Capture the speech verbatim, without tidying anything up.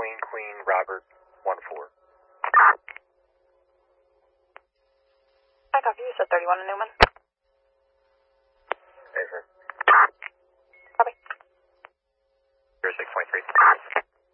Queen, Queen, Robert, one four. I copy. You said thirty-one in Newman. Hey, sir. Copy. zero six point three.